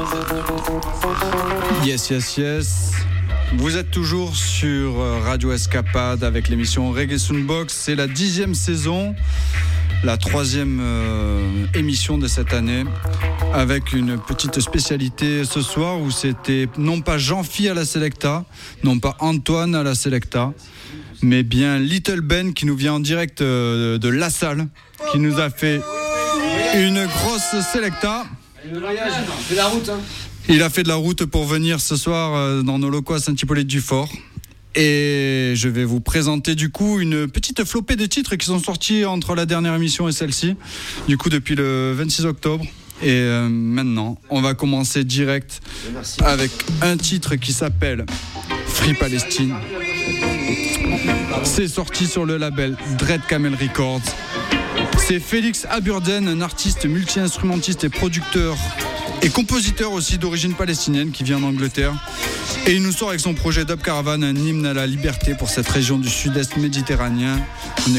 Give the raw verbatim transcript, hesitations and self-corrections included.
Yes, yes, yes. Vous êtes toujours sur Radio Escapade avec l'émission Reggae Soundbox. C'est la dixième saison, la troisième euh, émission de cette année, avec une petite spécialité ce soir où c'était non pas Jean-Phi à la Selecta, non pas Antoine à la Selecta, mais bien Little Ben qui nous vient en direct euh, de La Salle, qui nous a fait une grosse Selecta. Le voyage, il fait la route. Hein. Il a fait de la route pour venir ce soir euh, dans nos locaux à Saint-Hippolyte-du-Fort. Et je vais vous présenter du coup une petite flopée de titres qui sont sortis entre la dernière émission et celle-ci, du coup depuis le vingt-six octobre. Et euh, maintenant, on va commencer direct avec un titre qui s'appelle Free Palestine. C'est sorti sur le label Dread Camel Records. C'est Félix Aburden, un artiste multi-instrumentiste et producteur et compositeur aussi d'origine palestinienne qui vient d'Angleterre. Et il nous sort avec son projet Dub Caravan un hymne à la liberté pour cette région du sud-est méditerranéen. On